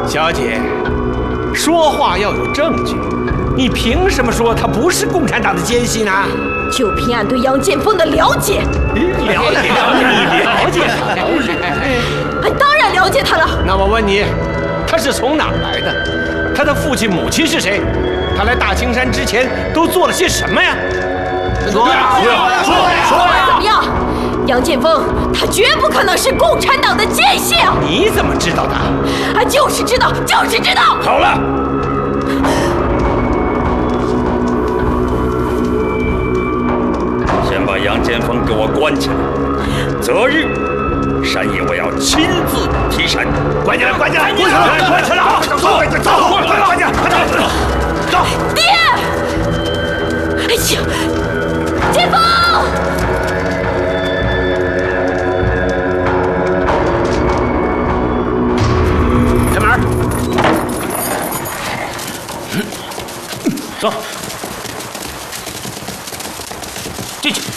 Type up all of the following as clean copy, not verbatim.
小姐，说话要有证据，你凭什么说他不是共产党的奸细呢？ 就凭俺对杨建锋的了解。 了解他？ 俺当然了解他了。 那我问你，他是从哪儿来的？他的父亲母亲是谁？他来大青山之前都做了些什么呀？说呀！ 怎么样？杨建锋他绝不可能是共产党的奸细啊！ 你怎么知道的？ 俺就是知道，就是知道。 好了，先把杨建锋给我关起来，择日山野我要亲自提审。关起来，关起来，关起来！走，关起来，走！ 爹！哎呀，建锋！ 开门。 走，进去。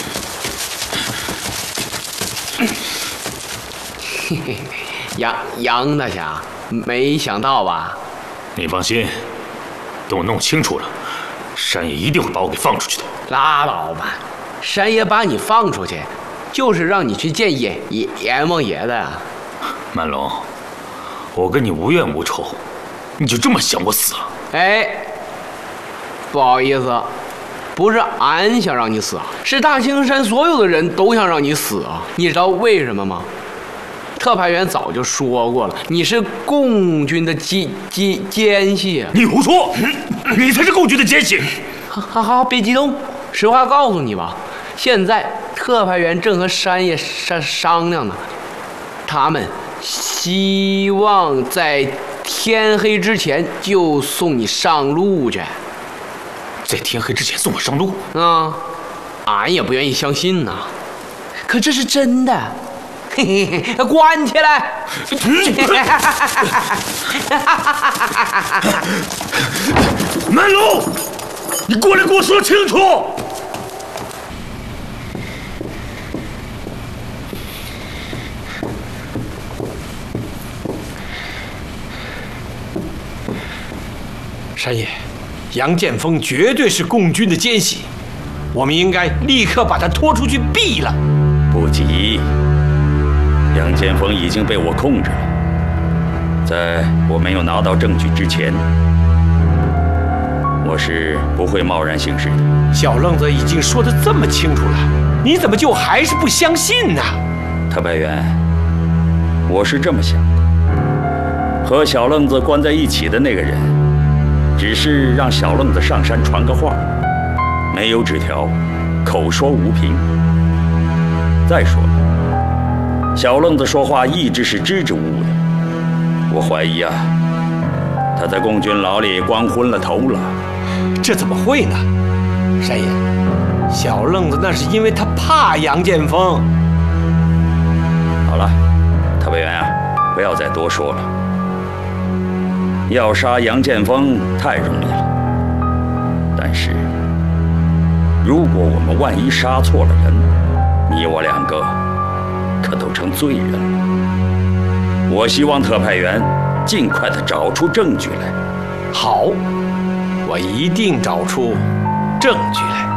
嘿嘿，杨大侠，没想到吧？ 你放心，等我弄清楚了，山野一定会把我给放出去的。 拉倒吧，山爷把你放出去，就是让你去见阎王爷的。 满龙，我跟你无怨无仇，你就这么想我死了？ 哎，不好意思，不是俺想让你死，是大青山所有的人都想让你死啊！你知道为什么吗？特派员早就说过了，你是共军的奸细。 你胡说，你才是共军的奸细。 好，别激动，实话告诉你吧，现在特派员正和山野商量呢，他们希望在天黑之前就送你上路去。 在天黑之前送我上路？ 啊，俺也不愿意相信呐，可这是真的。嘿嘿嘿，关起来！ 满龙，你过来给我说清楚！ 山野，杨建锋绝对是共军的奸细，我们应该立刻把他拖出去毙了。 不急，杨建锋已经被我控制了，在我没有拿到证据之前，我是不会贸然行事的。 小愣子已经说得这么清楚了，你怎么就还是不相信呢？ 特派员，我是这么想的，和小愣子关在一起的那个人，只是让小愣子上山传个话，没有纸条，口说无凭。再说了，小愣子说话一直是支支吾吾的，我怀疑啊，他在共军牢里光昏了头了。 这怎么会呢？山野，小愣子那是因为他怕杨建锋。 好了，特派员啊，不要再多说了。要杀杨建锋太容易了，但是如果我们万一杀错了人，你我两个可都成罪人了。我希望特派员尽快地找出证据来。 好，我一定找出证据来。